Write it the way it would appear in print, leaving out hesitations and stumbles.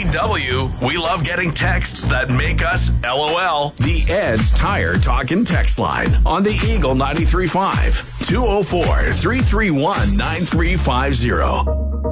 KYW, we love getting texts that make us LOL. The Ed's Tire Talkin' text line on the Eagle 93.5, 204-331-9350.